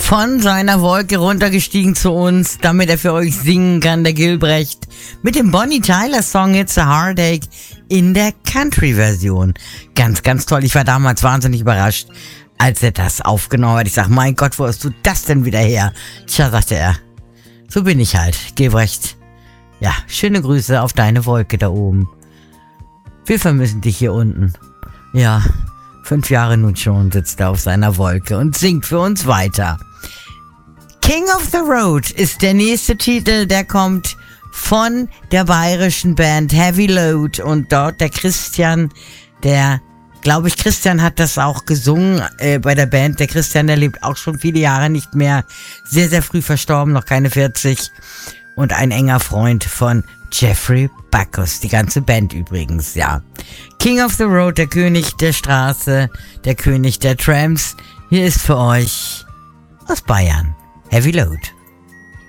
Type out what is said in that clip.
von seiner Wolke runtergestiegen zu uns, damit er für euch singen kann, der Gilbrecht, mit dem Bonnie Tyler Song It's a Heartache in der Country-Version. Ganz, ganz toll. Ich war damals wahnsinnig überrascht, als er das aufgenommen hat. Ich sag, mein Gott, wo hast du das denn wieder her? Tja, sagte er, so bin ich halt, Gilbrecht. Ja, schöne Grüße auf deine Wolke da oben. Wir vermissen dich hier unten. Ja, 5 Jahre nun schon sitzt er auf seiner Wolke und singt für uns weiter. King of the Road ist der nächste Titel, der kommt von der bayerischen Band Heavy Load und dort der Christian, Christian hat das auch gesungen bei der Band. Der Christian, der lebt auch schon viele Jahre nicht mehr, sehr, sehr früh verstorben, noch keine 40 und ein enger Freund von Jeffrey Backus, die ganze Band übrigens, ja. King of the Road, der König der Straße, der König der Trams. Hier ist für euch aus Bayern Heavy Load.